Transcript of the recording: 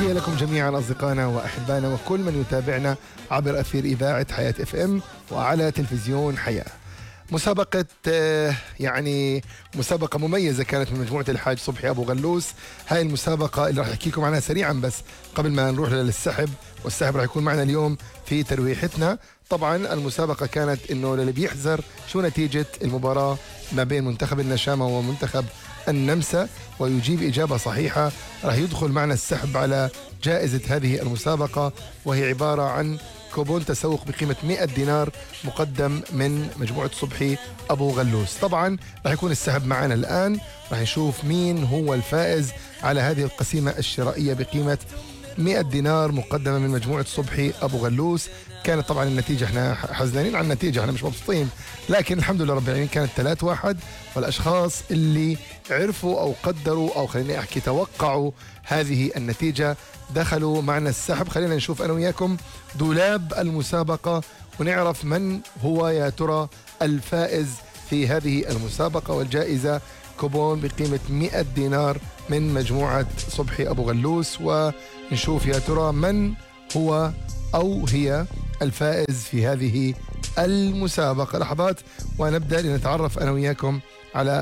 تحية لكم جميعا أصدقائنا وأحبائنا وكل من يتابعنا عبر أثير إذاعة حياة اف ام وعلى تلفزيون حياة. مسابقة يعني مسابقة مميزة كانت من مجموعة الحاج صبحي أبو غلوس. هاي المسابقة اللي راح أحكي لكم عنها سريعا بس قبل ما نروح للسحب، والسحب راح يكون معنا اليوم في ترويحتنا. طبعا المسابقة كانت إنه للي بيحذر شو نتيجة المباراة ما بين منتخب النشامة ومنتخب النمسا ويجيب إجابة صحيحة راح يدخل معنا السحب على جائزة هذه المسابقة، وهي عبارة عن كوبون تسوق بقيمة 100 دينار مقدم من مجموعة صبحي أبو غلوس. طبعا راح يكون السحب معنا الآن، راح نشوف مين هو الفائز على هذه القسيمة الشرائية بقيمة 100 دينار مقدمة من مجموعة صبحي أبو غلوس. كانت طبعا النتيجة احنا حزنانين على النتيجة، احنا مش مبسوطين، لكن الحمد لله رب العالمين كانت 3-1. والأشخاص اللي عرفوا أو قدروا أو خليني أحكي توقعوا هذه النتيجة دخلوا معنا السحب. خلينا نشوف أنا وياكم دولاب المسابقة ونعرف من هو يا ترى الفائز في هذه المسابقة، والجائزة كوبون بقيمة 100 دينار من مجموعة صبحي أبو غلوس. ونشوف يا ترى من هو أو هي الفائز في هذه المسابقة. لحظات ونبدأ لنتعرف أنا وياكم على